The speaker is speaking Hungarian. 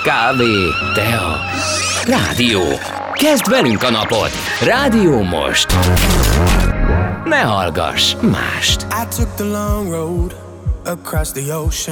kávé, tea, rádió. Kezd velünk a napot. Rádió Most. Ne hallgass mást. I took the long road across the ocean.